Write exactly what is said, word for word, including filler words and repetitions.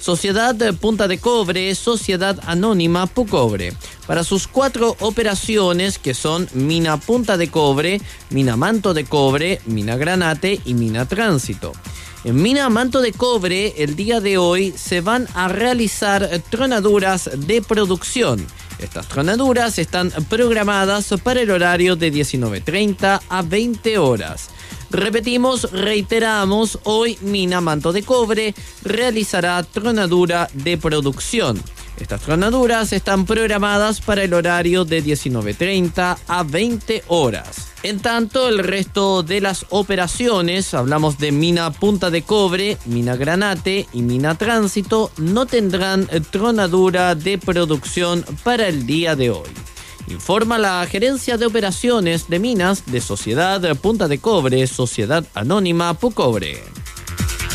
Sociedad Punta de Cobre, Sociedad Anónima Pucobre. Para sus cuatro operaciones, que son Mina Punta de Cobre, Mina Manto de Cobre, Mina Granate y Mina Tránsito. En Mina Manto de Cobre, el día de hoy, se van a realizar tronaduras de producción. Estas tronaduras están programadas para el horario de diecinueve treinta a veinte horas. Repetimos, reiteramos, hoy Mina Manto de Cobre realizará tronadura de producción. Estas tronaduras están programadas para el horario de diecinueve treinta a veinte horas. En tanto, el resto de las operaciones, hablamos de Mina Punta de Cobre, Mina Granate y Mina Tránsito, no tendrán tronadura de producción para el día de hoy. Informa la Gerencia de Operaciones de Minas de Sociedad Punta de Cobre, Sociedad Anónima Pucobre.